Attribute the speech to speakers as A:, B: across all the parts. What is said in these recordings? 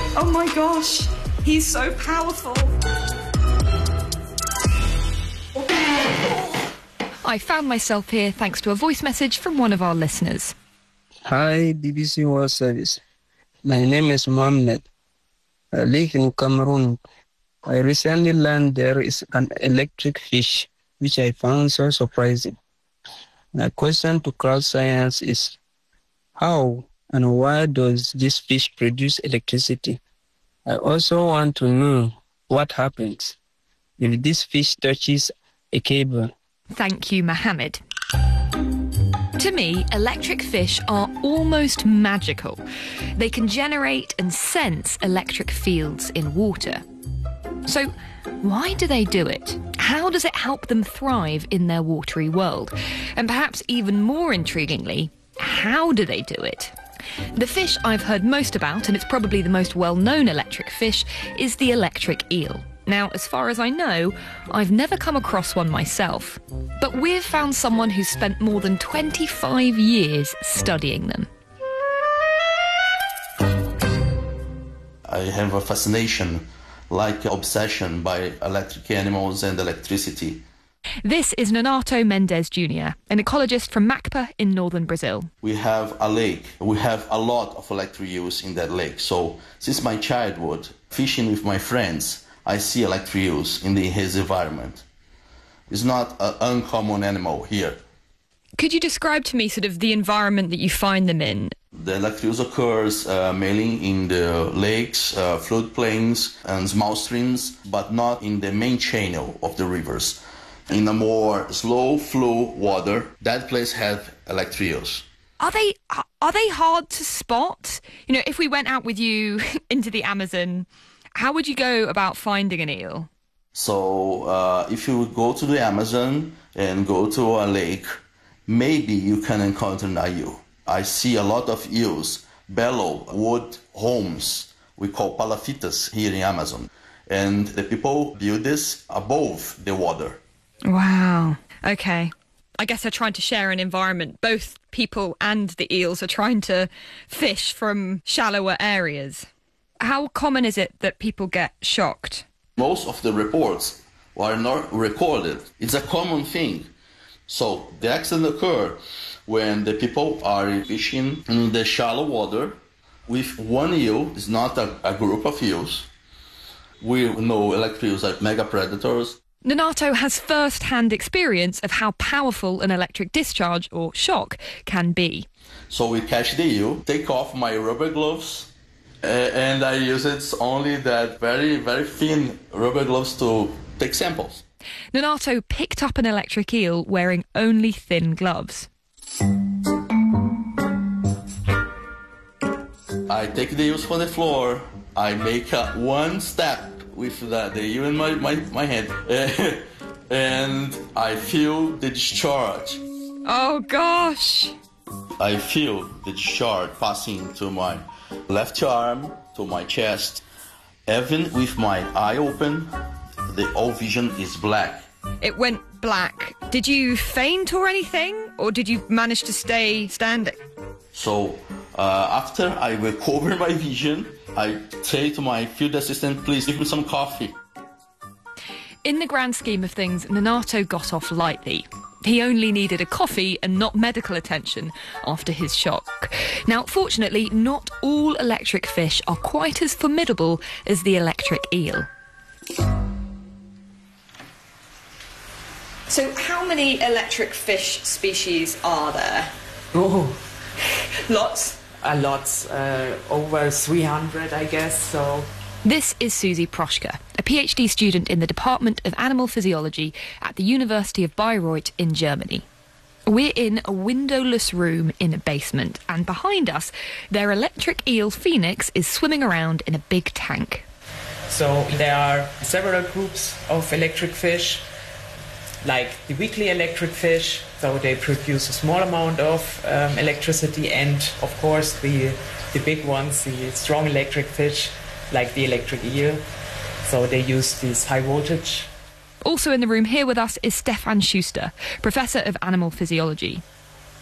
A: Oh my gosh, he's so powerful.
B: I found myself here thanks to a voice message from one of our listeners.
C: Hi, BBC World Service. My name is Mohammed. I live in Cameroon. I recently learned there is an electric fish, which I found so surprising. My question to crowd science is, how and why does this fish produce electricity? I also want to know what happens if this fish touches a cable.
B: Thank you, Mohammed. To me, electric fish are almost magical. They can generate and sense electric fields in water. So, why do they do it? How does it help them thrive in their watery world? And perhaps even more intriguingly, how do they do it? The fish I've heard most about, and it's probably the most well-known electric fish, is the electric eel. Now, as far as I know, I've never come across one myself. But we've found someone who's spent more than 25 years studying them.
D: I have a fascination, like obsession, by electric animals and electricity.
B: This is Nonato Mendes Jr., an ecologist from Macpa in northern Brazil.
D: We have a lake. We have a lot of electric eels in that lake. So, since my childhood, fishing with my friends, I see electric eels in his environment. It's not an uncommon animal here.
B: Could you describe to me sort of the environment that you find them in?
D: The electric eels occurs mainly in the lakes, floodplains and small streams, but not in the main channel of the rivers. In a more slow flow water, that place has electric eels.
B: Are they hard to spot? You know, if we went out with you into the Amazon, how would you go about finding an eel?
D: So if you go to the Amazon and go to a lake, maybe you can encounter an eel. I see a lot of eels below wood homes we call palafitas here in Amazon. And the people build this above the water.
B: Wow. Okay. I guess they're trying to share an environment. Both people and the eels are trying to fish from shallower areas. How common is it that people get shocked?
D: Most of the reports are not recorded. It's a common thing. So the accident occurs when the people are fishing in the shallow water with one eel. It's not a group of eels. We know electric eels are mega predators.
B: Nonato has first-hand experience of how powerful an electric discharge or shock can be.
D: So we catch the eel, take off my rubber gloves, and I use it only that very, very thin rubber gloves to take samples.
B: Nonato picked up an electric eel wearing only thin gloves.
D: I take the eels from the floor, I make one step with the eel in my hand, and I feel the discharge.
B: Oh gosh!
D: I feel the discharge passing to my left arm, to my chest. Even with my eye open, the whole vision is black.
B: It went black. Did you faint or anything? Or did you manage to stay standing?
D: So, after I recover my vision, I say to my field assistant, please give me some coffee.
B: In the grand scheme of things, Nonato got off lightly. He only needed a coffee and not medical attention after his shock. Now, fortunately, not all electric fish are quite as formidable as the electric eel. So, how many electric fish species are there?
E: Oh,
B: Lots?
E: lots. Over 300, I guess, so...
B: This is Susie Proschka, a PhD student in the Department of Animal Physiology at the University of Bayreuth in Germany. We're in a windowless room in a basement, and behind us, their electric eel Phoenix is swimming around in a big tank.
E: So there are several groups of electric fish, like the weakly electric fish, so they produce a small amount of electricity, and of course the big ones, the strong electric fish, like the electric eel, so they use this high voltage.
B: Also in the room here with us is Stefan Schuster, Professor of Animal Physiology.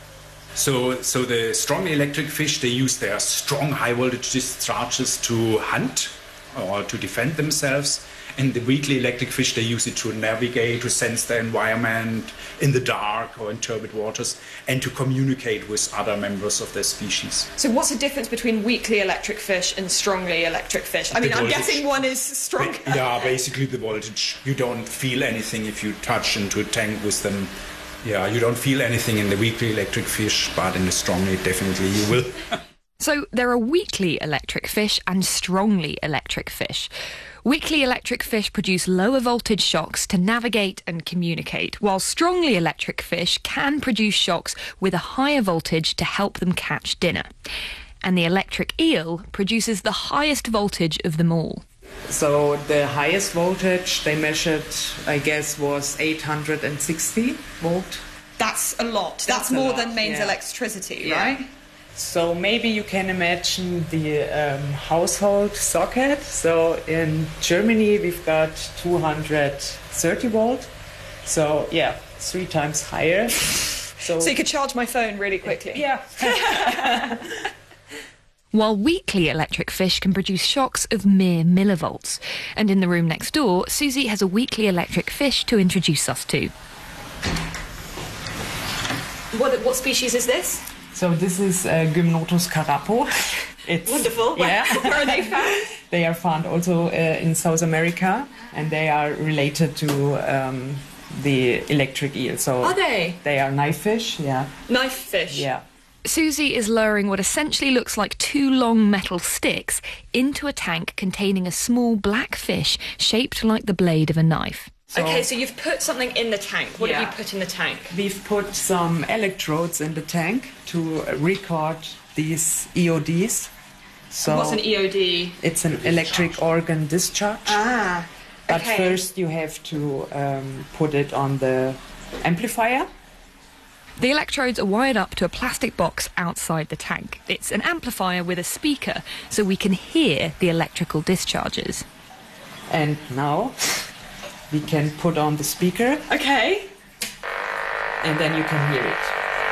F: So the strongly electric fish, they use their strong high voltage discharges to hunt or to defend themselves. And the weakly electric fish, they use it to navigate, to sense the environment in the dark or in turbid waters, and to communicate with other members of their species.
A: So what's the difference between weakly electric fish and strongly electric fish? I mean, I'm guessing one is stronger.
F: Yeah, basically the voltage. You don't feel anything if you touch into a tank with them. Yeah, you don't feel anything in the weakly electric fish, but in the strongly, definitely you will.
B: So there are weakly electric fish and strongly electric fish. Weakly electric fish produce lower voltage shocks to navigate and communicate, while strongly electric fish can produce shocks with a higher voltage to help them catch dinner. And the electric eel produces the highest voltage of them all.
E: So the highest voltage they measured, I guess, was 860 volt.
A: That's a lot. That's
E: a
A: more
E: lot,
A: than mains
E: yeah.
A: electricity,
E: Yeah.
A: right?
E: So maybe you can imagine the household socket. So in Germany we've got 230 volt. So yeah, 3 times higher. So
A: So you could charge my phone really quickly.
E: yeah.
B: While weakly electric fish can produce shocks of mere millivolts. And in the room next door, Susie has a weakly electric fish to introduce us to.
A: What species is this?
E: So this is Gymnotus carapo. It's
A: Wonderful.
E: Yeah.
A: Where are they found?
E: They are found also in South America, and they are related to the electric eel. So
A: Are they?
E: They are knife fish. Yeah.
A: Knife fish.
E: Yeah.
B: Susie is lowering what essentially looks like 2 long metal sticks into a tank containing a small black fish shaped like the blade of a knife.
A: Okay, so you've put something in the tank. What have
E: Yeah.
A: you put in the tank?
E: We've put some electrodes in the tank to record these EODs. So
A: What's an EOD?
E: it's an electric organ discharge.
A: Ah,
E: But
A: okay.
E: first you have to put it on the amplifier.
B: The electrodes are wired up to a plastic box outside the tank. It's an amplifier with a speaker, so we can hear the electrical discharges.
E: And now we can put on the speaker,
A: Okay.
E: and then you can hear it.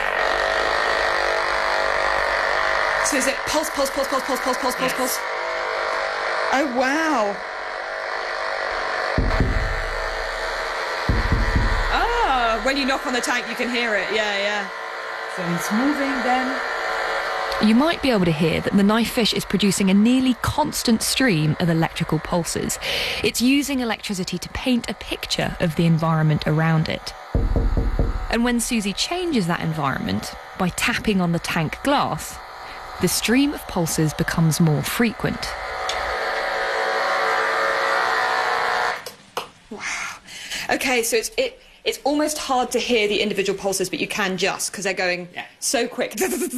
A: So is it pulse, pulse, pulse, pulse, pulse, pulse, pulse, pulse,
E: Yes.
A: pulse? Oh, wow. Ah, when you knock on the tank, you can hear it. Yeah, yeah.
E: So it's moving then.
B: You might be able to hear that the knife fish is producing a nearly constant stream of electrical pulses. It's using electricity to paint a picture of the environment around it. And when Susie changes that environment by tapping on the tank glass, the stream of pulses becomes more frequent.
A: Okay, so it's almost hard to hear the individual pulses, but you can just, because they're going so quick.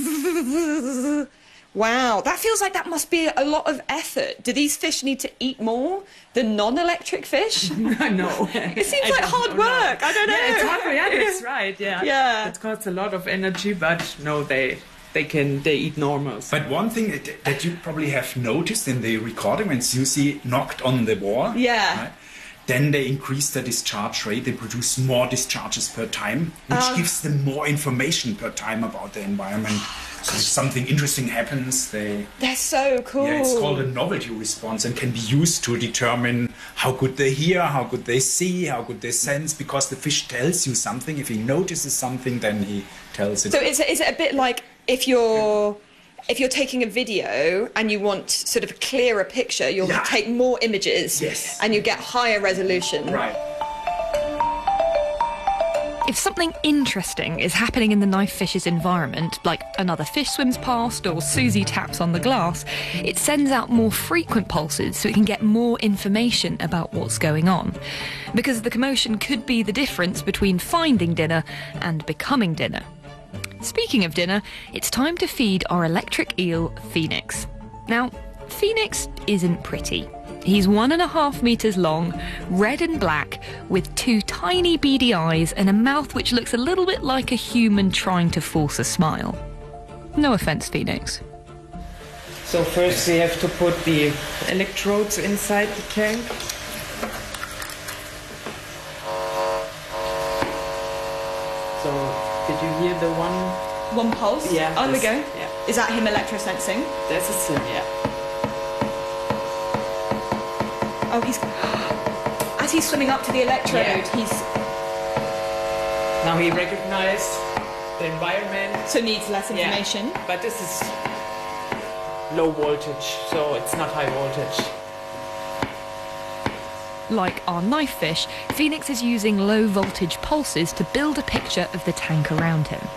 A: Wow, that feels like that must be a lot of effort. Do these fish need to eat more than non-electric fish?
E: No.
A: It seems like hard work. I don't know.
E: Yeah, it's hard work. Yeah, that's right. Yeah.
A: Yeah.
E: It costs a lot of energy, but no, they eat normals.
F: But one thing that you probably have noticed in the recording when Susie knocked on the wall,
A: Yeah.
F: right, then they increase the discharge rate. They produce more discharges per time, which gives them more information per time about the environment. So if something interesting happens,
A: They're so cool.
F: yeah, it's called a novelty response and can be used to determine how good they hear, how good they see, how good they sense, because the fish tells you something. If he notices something, then he tells it.
A: So is it a bit like if you're taking a video and you want sort of a clearer picture, you'll
F: Yeah.
A: take more images
F: Yes.
A: and you get higher resolution.
F: Right.
B: If something interesting is happening in the knife fish's environment, like another fish swims past or Susie taps on the glass, it sends out more frequent pulses so it can get more information about what's going on. Because the commotion could be the difference between finding dinner and becoming dinner. Speaking of dinner, it's time to feed our electric eel, Phoenix. Now, Phoenix isn't pretty. He's 1.5 meters long, red and black, with 2 tiny beady eyes and a mouth which looks a little bit like a human trying to force a smile. No offence, Phoenix.
E: So first we have to put the electrodes inside the tank. So did you hear the one
A: one pulse?
E: Yeah.
A: Oh, there we go.
E: Yeah.
A: Is that him electrosensing?
E: This is him, yeah.
A: Oh, as he's swimming up to the electrode,
E: Now he recognized the environment.
A: So needs less information.
E: Yeah. But this is low voltage, so it's not high voltage.
B: Like our knife fish, Phoenix is using low voltage pulses to build a picture of the tank around him.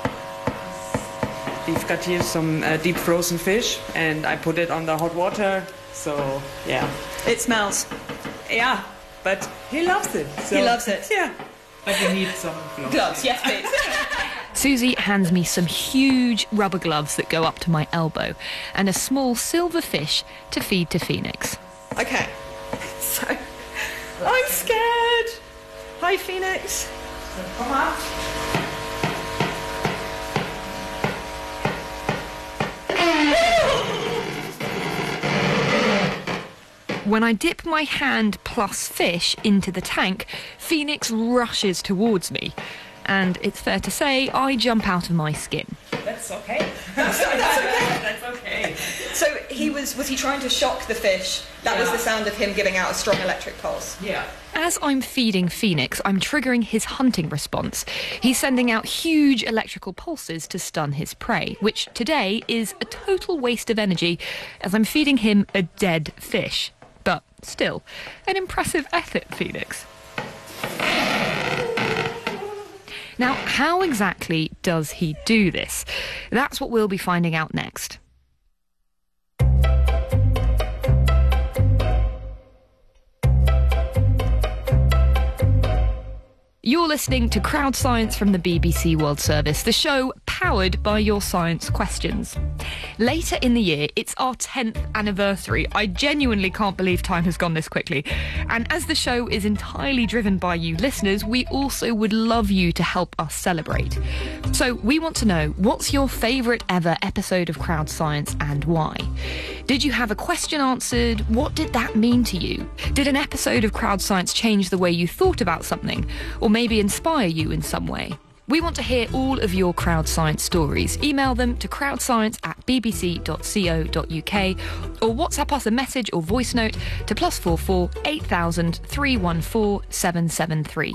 E: We've got here some deep frozen fish, and I put it on the hot water, so yeah.
A: It smells.
E: Yeah, but he loves it. So,
A: He loves it.
E: Yeah. But we need some
A: Gloves, yes please.
B: Susie hands me some huge rubber gloves that go up to my elbow and a small silver fish to feed to Phoenix.
A: Okay. So, I'm scared. Hi, Phoenix.
E: Come on.
B: When I dip my hand plus fish into the tank, Phoenix rushes towards me. And it's fair to say, I jump out of my skin.
E: That's okay. That's okay. That's okay.
A: So was he trying to shock the fish? That was the sound of him giving out a strong electric pulse.
E: Yeah.
B: As I'm feeding Phoenix, I'm triggering his hunting response. He's sending out huge electrical pulses to stun his prey, which today is a total waste of energy as I'm feeding him a dead fish. But still, an impressive effort, Phoenix. Now, how exactly does he do this? That's what we'll be finding out next. You're listening to Crowd Science from the BBC World Service, the show powered by your science questions. Later in the year, it's our 10th anniversary. I genuinely can't believe time has gone this quickly. And as the show is entirely driven by you listeners, we also would love you to help us celebrate. So we want to know, what's your favourite ever episode of Crowd Science and why? Did you have a question answered? What did that mean to you? Did an episode of Crowd Science change the way you thought about something? Or maybe inspire you in some way? We want to hear all of your crowd science stories. Email them to crowdscience@bbc.co.uk or WhatsApp us a message or voice note to +44 8000 314 773.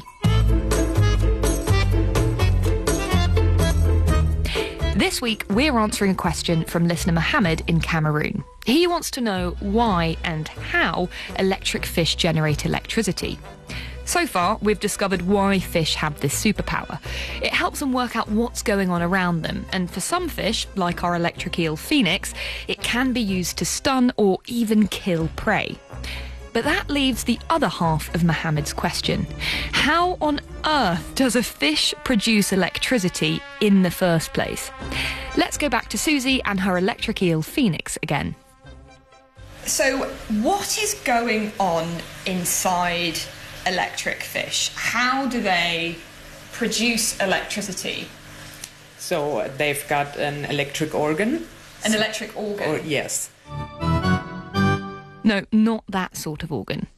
B: This week, we're answering a question from listener Mohammed in Cameroon. He wants to know why and how electric fish generate electricity. So far, we've discovered why fish have this superpower. It helps them work out what's going on around them, and for some fish, like our electric eel Phoenix, it can be used to stun or even kill prey. But that leaves the other half of Mohammed's question. How on earth does a fish produce electricity in the first place? Let's go back to Susie and her electric eel Phoenix again.
A: So, what is going on inside electric fish? How do they produce electricity?
E: So they've got an electric organ.
A: An electric organ?
E: Yes.
B: No, not that sort of organ.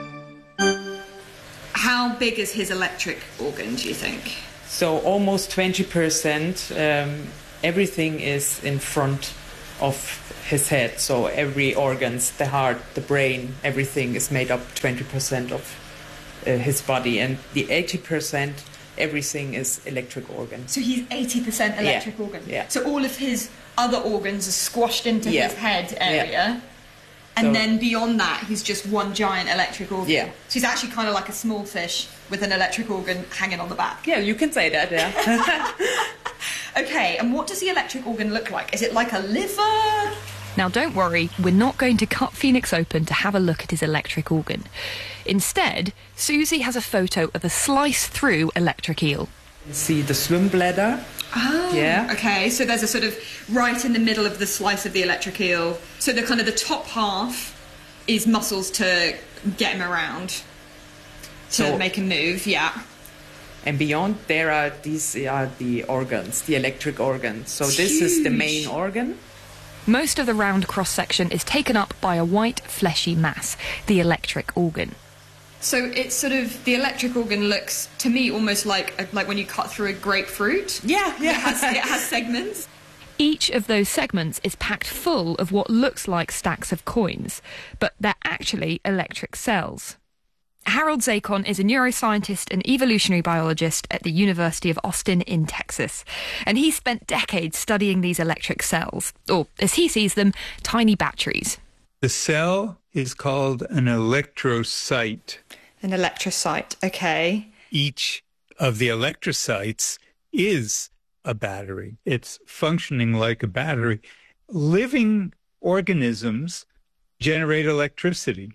A: How big is his electric organ, do you think?
E: So almost 20%, everything is in front of his head. So every organs, the heart, the brain, everything is made up 20% of his body, and the 80%, everything is electric organ.
A: So he's 80% electric organ?
E: Yeah.
A: So all of his other organs are squashed into his head area, and
E: so,
A: then beyond that, he's just one giant electric organ?
E: Yeah.
A: So he's actually kind of like a small fish with an electric organ hanging on the back?
E: Yeah, you can say that, yeah.
A: Okay, and what does the electric organ look like? Is it like a liver?
B: Now don't worry, we're not going to cut Phoenix open to have a look at his electric organ. Instead, Susie has a photo of a slice-through electric eel.
E: You see the swim bladder?
A: Oh,
E: yeah.
A: Okay, so there's a sort of right in the middle of the slice of the electric eel. So the kind of the top half is muscles to get him around, to make him move, yeah.
E: And beyond there are these are the organs, the electric organs. So this
A: huge.
E: is the main organ.
B: Most of the round cross-section is taken up by a white, fleshy mass, the electric organ.
A: So it's sort of, the electric organ looks to me almost like when you cut through a grapefruit.
E: Yeah.
A: It has segments.
B: Each of those segments is packed full of what looks like stacks of coins, but they're actually electric cells. Harold Zacon is a neuroscientist and evolutionary biologist at the University of Austin in Texas, and he spent decades studying these electric cells, or as he sees them, tiny batteries.
G: The cell is called an electrocyte.
A: An electrocyte, okay.
G: Each of the electrocytes is a battery. It's functioning like a battery. Living organisms generate electricity.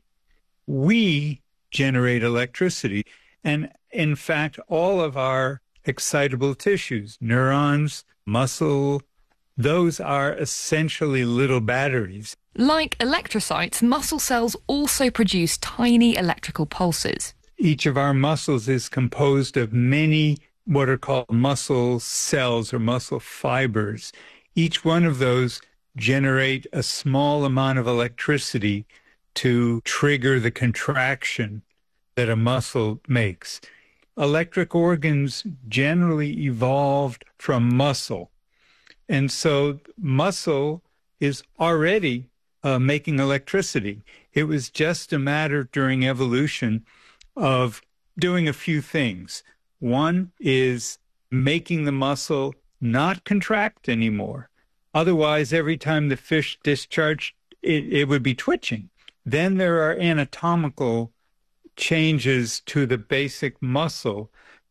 G: We generate electricity. And in fact, all of our excitable tissues, neurons, muscle, those are essentially little batteries.
B: Like electrocytes, muscle cells also produce tiny electrical pulses.
G: Each of our muscles is composed of many what are called muscle cells or muscle fibers. Each one of those generate a small amount of electricity to trigger the contraction that a muscle makes. Electric organs generally evolved from muscle. And so muscle is already making electricity. It was just a matter during evolution of doing a few things. One is making the muscle not contract anymore. Otherwise, every time the fish discharged, it would be twitching. Then there are anatomical changes to the basic muscle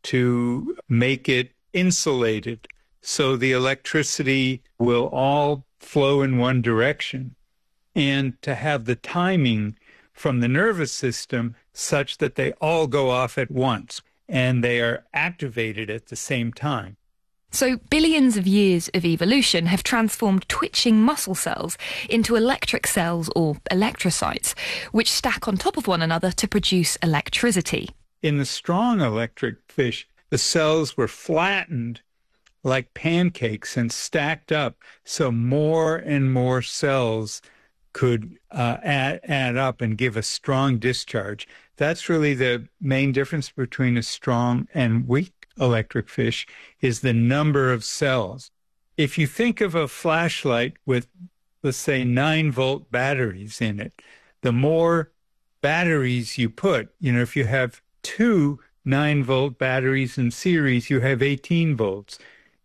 G: to make it insulated, so the electricity will all flow in one direction, and to have the timing from the nervous system such that they all go off at once and they are activated at the same time.
B: So billions of years of evolution have transformed twitching muscle cells into electric cells or electrocytes, which stack on top of one another to produce electricity.
G: In the strong electric fish, the cells were flattened like pancakes and stacked up, so more and more cells could add up and give a strong discharge. That's really the main difference between a strong and weak electric fish, is the number of cells. If you think of a flashlight with, let's say, 9-volt batteries in it, the more batteries you put, if you have 2 9-volt batteries in series, you have 18 volts.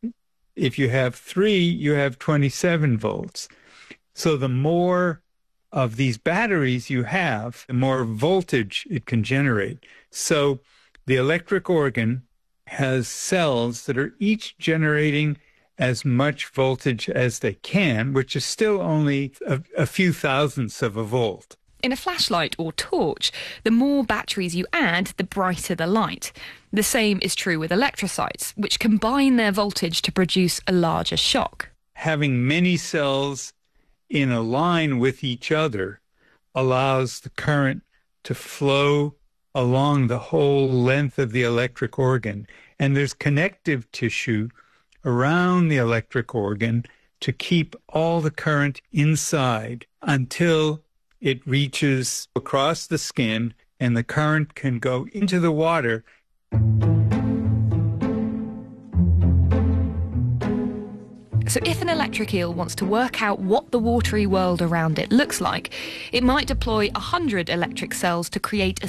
G: If you have 3, you have 27 volts. So the more of these batteries you have, the more voltage it can generate. So the electric organ has cells that are each generating as much voltage as they can, which is still only a few thousandths of a volt.
B: In a flashlight or torch, the more batteries you add, the brighter the light. The same is true with electrocytes, which combine their voltage to produce a larger shock.
G: Having many cells in a line with each other allows the current to flow along the whole length of the electric organ. And there's connective tissue around the electric organ to keep all the current inside until it reaches across the skin and the current can go into the water.
B: So if an electric eel wants to work out what the watery world around it looks like, it might deploy 100 electric cells to create a